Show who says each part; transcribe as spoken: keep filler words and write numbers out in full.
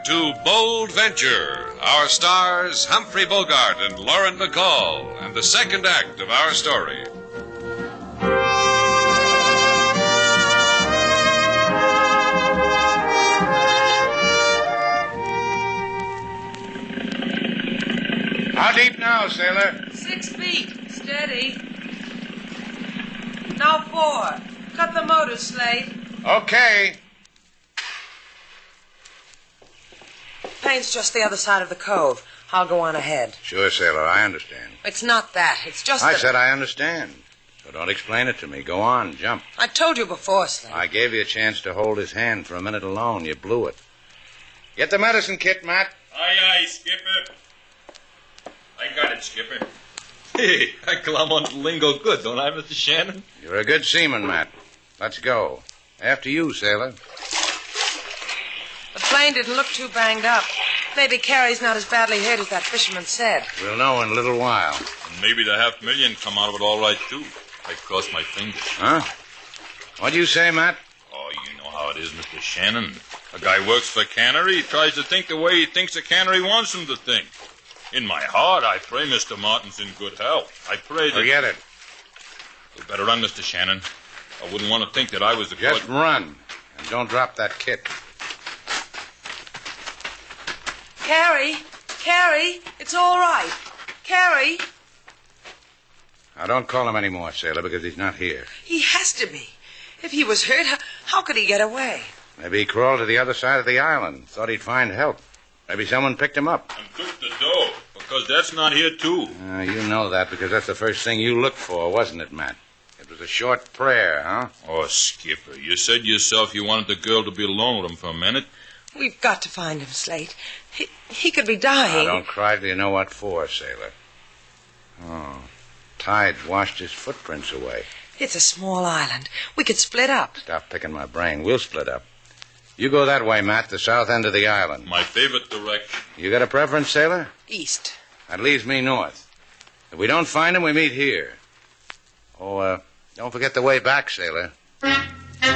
Speaker 1: to Bold Venture. Our stars, Humphrey Bogart and Lauren Bacall, and the second act of our story.
Speaker 2: How deep now, sailor?
Speaker 3: Six feet. Steady. Now four. Cut the motor, Slate.
Speaker 2: Okay.
Speaker 3: Paint's just the other side of the cove. I'll go on ahead.
Speaker 2: Sure, sailor, I understand.
Speaker 3: It's not that. It's just
Speaker 2: I
Speaker 3: that...
Speaker 2: said I understand. So don't explain it to me. Go on, jump.
Speaker 3: I told you before, Slate.
Speaker 2: I gave you a chance to hold his hand for a minute alone. You blew it. Get the medicine kit, Matt.
Speaker 4: Aye, aye, Skipper. I got it, Skipper. Hey, I glom on the lingo good, don't I, Mister Shannon?
Speaker 2: You're a good seaman, Matt. Let's go. After you, sailor.
Speaker 3: The plane didn't look too banged up. Maybe Carrie's not as badly hurt as that fisherman said.
Speaker 2: We'll know in a little while.
Speaker 4: And maybe the half million come out of it all right, too. I crossed my fingers.
Speaker 2: Huh? What'd you say, Matt?
Speaker 4: Oh, you know how it is, Mister Shannon. A guy works for a cannery. He tries to think the way he thinks a cannery wants him to think. In my heart, I pray Mister Martin's in good health. I pray that...
Speaker 2: Forget it.
Speaker 4: You better run, Mister Shannon. I wouldn't want to think that I was the...
Speaker 2: Just
Speaker 4: cause...
Speaker 2: run. And don't drop that kit.
Speaker 3: Carrie! Carrie! It's all right. Carrie!
Speaker 2: Now, don't call him anymore, sailor, because he's not here.
Speaker 3: He has to be. If he was hurt, how, how could he get away?
Speaker 2: Maybe he crawled to the other side of the island. Thought he'd find help. Maybe someone picked him up.
Speaker 4: And took the dough, because that's not here, too.
Speaker 2: Uh, you know that because that's the first thing you looked for, wasn't it, Matt? It was a short prayer, huh?
Speaker 4: Oh, Skipper, you said yourself you wanted the girl to be alone with him for a minute.
Speaker 3: We've got to find him, Slate. He, he could be dying.
Speaker 2: Now, don't cry till you know what for, sailor. Oh, tide's washed his footprints away.
Speaker 3: It's a small island. We could split up.
Speaker 2: Stop picking my brain. We'll split up. You go that way, Matt, the south end of the island.
Speaker 4: My favorite direction.
Speaker 2: You got a preference, sailor?
Speaker 3: East.
Speaker 2: That leaves me north. If we don't find him, we meet here. Oh, uh, don't forget the way back, sailor.